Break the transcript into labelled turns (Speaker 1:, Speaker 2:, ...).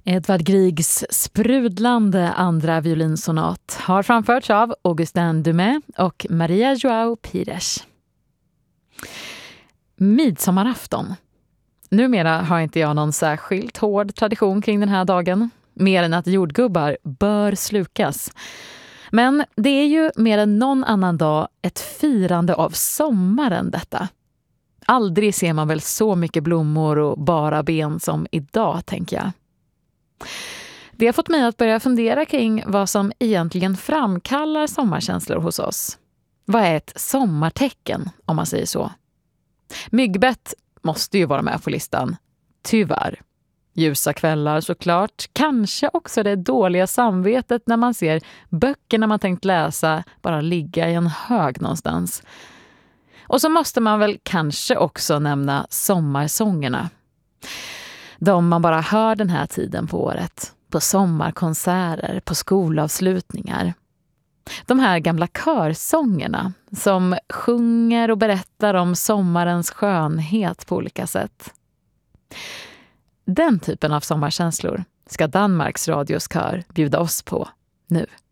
Speaker 1: Edvard Griegs sprudlande andra violinsonat har framförts av Augustin Dumay och Maria João Pires. Midsommarafton. Numera har inte jag någon särskilt hård tradition kring den här dagen, mer än att jordgubbar bör slukas. Men det är ju mer än någon annan dag ett firande av sommaren detta. Aldrig ser man väl så mycket blommor och bara ben som idag, tänker jag. Det har fått mig att börja fundera kring vad som egentligen framkallar sommarkänslor hos oss. Vad är ett sommartecken, om man säger så? Myggbett måste ju vara med på listan. Tyvärr. Ljusa kvällar såklart. Kanske också det dåliga samvetet när man ser böckerna man tänkt läsa bara ligga i en hög någonstans. Och så måste man väl kanske också nämna sommarsångerna. De man bara hör den här tiden på året. På sommarkonserter, på skolavslutningar. De här gamla körsångerna som sjunger och berättar om sommarens skönhet på olika sätt. Den typen av sommarkänslor ska Danmarks radios kör bjuda oss på nu.